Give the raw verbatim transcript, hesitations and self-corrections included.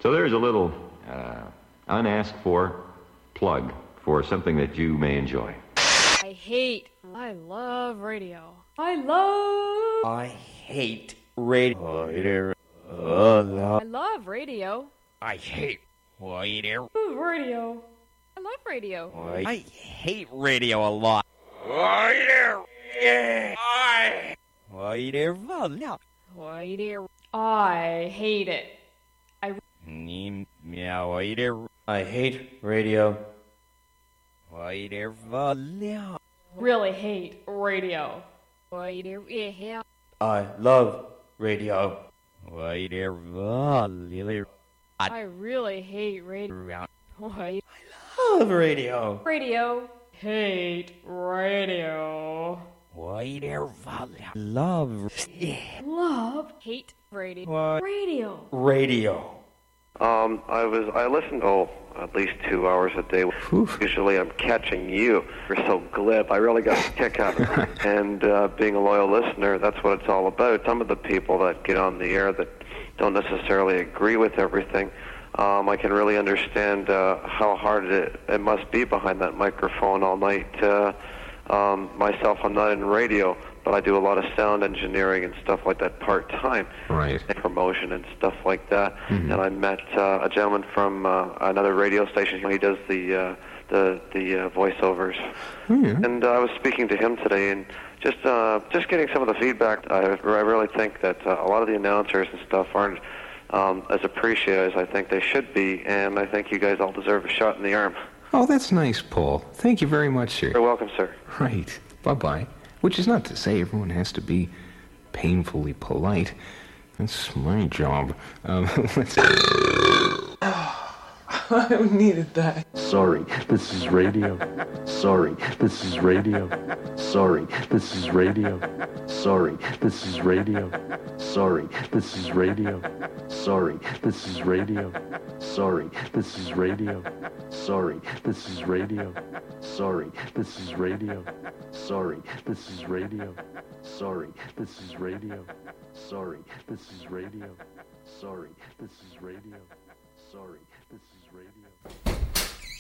So there's a little uh, unasked for plug for something that you may enjoy. I hate, I love radio. I love... I hate radio. I love radio. I hate radio. I love radio. I love radio. I hate radio a lot. Radio. Yeah. I. Radio. Radio. I hate it. I. Meow. Radio. I hate radio. Radio. Really hate radio. Radio. Yeah. I love radio. Radio. I really hate radio. I love radio. Radio. Hate radio. Radio. Love. Love. Hate radio. Radio. Radio. Um, I was I listened oh at least two hours a day. Oof. Usually I'm catching you. You're so glib. I really got a kick out of it. And uh, being a loyal listener, that's what it's all about. Some of the people that get on the air that don't necessarily agree with everything, um, I can really understand uh, how hard it, it must be behind that microphone all night. Uh, um, myself, I'm not in radio, but I do a lot of sound engineering and stuff like that part-time. Right. And promotion and stuff like that. Mm-hmm. And I met uh, a gentleman from uh, another radio station. He does the uh, the the uh, voiceovers. Mm-hmm. And uh, I was speaking to him today, and just uh, just getting some of the feedback. I, I really think that uh, a lot of the announcers and stuff aren't um, as appreciated as I think they should be, and I think you guys all deserve a shot in the arm. Oh, that's nice, Paul. Thank you very much, sir. You're welcome, sir. Right. Bye-bye. Which is not to say everyone has to be painfully polite. That's my job. Um, let's... I needed that. Sorry, this is radio. Sorry, this is radio. Sorry, this is radio. Sorry, this is radio. Sorry, this is radio. Sorry, this is radio. Sorry, this is radio. Sorry, this is radio. Sorry, this is radio. Sorry, this is radio. Sorry, this is radio. Sorry, this is radio. Sorry, this is radio. Sorry, this is